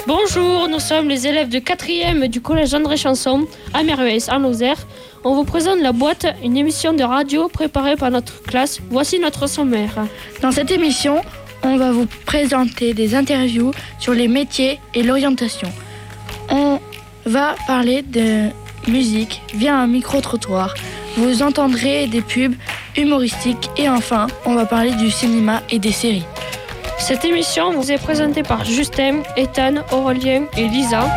Bonjour, nous sommes les élèves de 4e du collège André Chanson à Merveilles, en Lozère. On vous présente La Boîte, une émission de radio préparée par notre classe. Voici notre sommaire. Dans cette émission, on va vous présenter des interviews sur les métiers et l'orientation. On va parler de musique via un micro-trottoir. Vous entendrez des pubs humoristiques et enfin, on va parler du cinéma et des séries. Cette émission vous est présentée par Justin, Ethan, Aurélien et Lisa.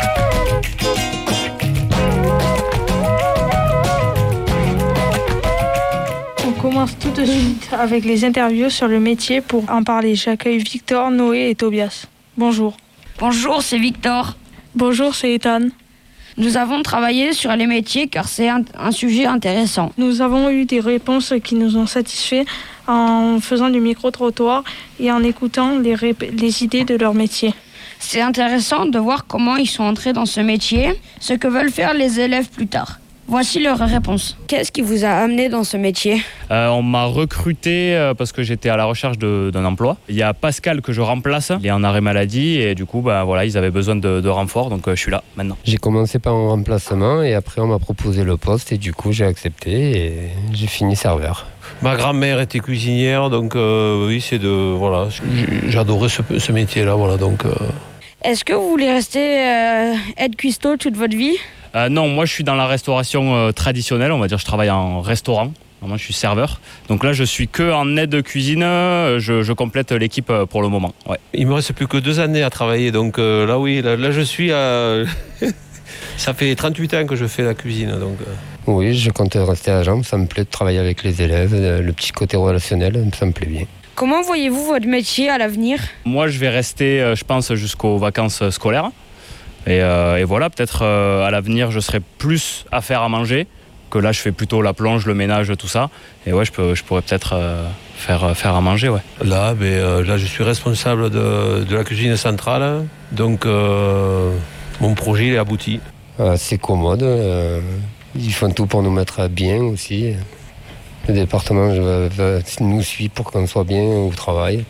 On commence tout de suite avec les interviews sur le métier. Pour en parler, j'accueille Victor, Noé et Tobias. Bonjour. Bonjour, c'est Victor. Bonjour, c'est Ethan. Nous avons travaillé sur les métiers car c'est un sujet intéressant. Nous avons eu des réponses qui nous ont satisfaits en faisant du micro-trottoir et en écoutant les idées de leur métier. C'est intéressant de voir comment ils sont entrés dans ce métier, ce que veulent faire les élèves plus tard. Voici leurs réponses. Qu'est-ce qui vous a amené dans ce métier ? On m'a recruté parce que j'étais à la recherche d'un emploi. Il y a Pascal que je remplace, il est en arrêt maladie et du coup ils avaient besoin de renfort, donc je suis là maintenant. J'ai commencé par un remplacement et après on m'a proposé le poste et du coup j'ai accepté et j'ai fini serveur. Ma grand-mère était cuisinière, donc oui, j'adorais ce métier-là, voilà, donc. Est-ce que vous voulez rester aide cuistot toute votre vie ? Non, moi je suis dans la restauration traditionnelle, on va dire, je travaille en restaurant. Moi je suis serveur, donc là je suis que en aide cuisine, je complète l'équipe pour le moment. Ouais. Il me reste plus que 2 années à travailler, donc là je suis à... Ça fait 38 ans que je fais la cuisine, donc... Oui, je compte rester agent, ça me plaît de travailler avec les élèves, le petit côté relationnel, ça me plaît bien. Comment voyez-vous votre métier à l'avenir ? Moi je vais rester, je pense, jusqu'aux vacances scolaires. Et voilà, peut-être à l'avenir, je serai plus à faire à manger, que là, je fais plutôt la plonge, le ménage, tout ça. Et ouais, je pourrais peut-être faire à manger, ouais. Là, je suis responsable de la cuisine centrale, donc mon projet il est abouti. C'est commode, ils font tout pour nous mettre bien aussi. Le département nous suit pour qu'on soit bien au travail.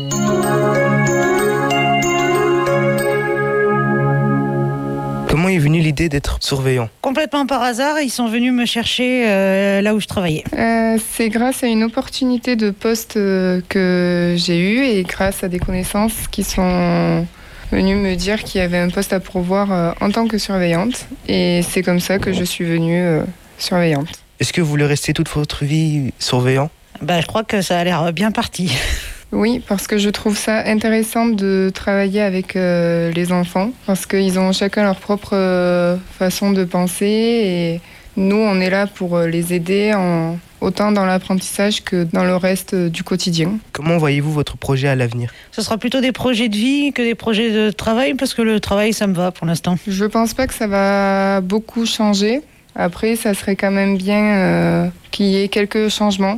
Comment est venue l'idée d'être surveillant ? Complètement par hasard, ils sont venus me chercher là où je travaillais. C'est grâce à une opportunité de poste que j'ai eue et grâce à des connaissances qui sont venues me dire qu'il y avait un poste à pourvoir en tant que surveillante. Et c'est comme ça que je suis venue surveillante. Est-ce que vous voulez rester toute votre vie surveillant ? Je crois que ça a l'air bien parti. Oui, parce que je trouve ça intéressant de travailler avec les enfants, parce qu'ils ont chacun leur propre façon de penser et nous, on est là pour les aider autant dans l'apprentissage que dans le reste du quotidien. Comment voyez-vous votre projet à l'avenir ? Ce sera plutôt des projets de vie que des projets de travail, parce que le travail, ça me va pour l'instant. Je pense pas que ça va beaucoup changer. Après, ça serait quand même bien qu'il y ait quelques changements.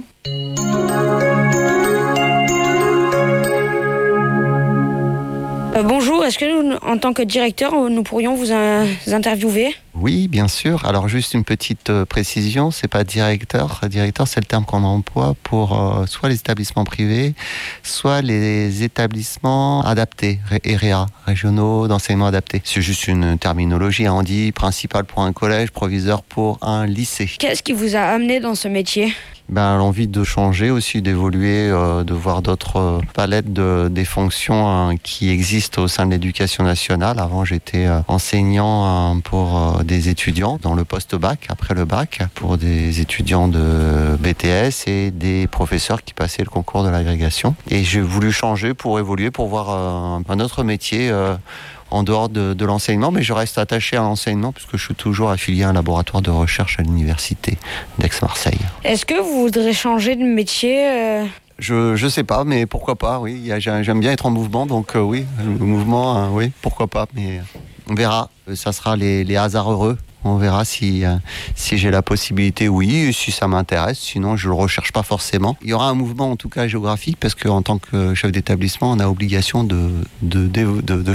Bonjour, est-ce que nous, en tant que directeur, nous pourrions vous interviewer ? Oui, bien sûr. Alors juste une petite précision, c'est pas directeur. Directeur, c'est le terme qu'on emploie pour soit les établissements privés, soit les établissements adaptés, REA, régionaux d'enseignement adapté. C'est juste une terminologie. On dit principal pour un collège, proviseur pour un lycée. Qu'est-ce qui vous a amené dans ce métier ? L'envie de changer aussi, d'évoluer, de voir d'autres palettes des fonctions qui existent au sein de l'éducation nationale. Avant, j'étais enseignant pour des étudiants dans le post-bac, après le bac, pour des étudiants de BTS et des professeurs qui passaient le concours de l'agrégation. Et j'ai voulu changer pour évoluer, pour voir un autre métier en dehors de l'enseignement, mais je reste attaché à l'enseignement puisque je suis toujours affilié à un laboratoire de recherche à l'université d'Aix-Marseille. Est-ce que vous voudrez changer de métier Je sais pas, mais pourquoi pas, oui. J'aime bien être en mouvement, donc oui, le mouvement, oui, pourquoi pas, mais on verra. Ça sera les hasards heureux. On verra si j'ai la possibilité, oui, et si ça m'intéresse. Sinon, je ne le recherche pas forcément. Il y aura un mouvement, en tout cas géographique, parce qu'en tant que chef d'établissement, on a obligation de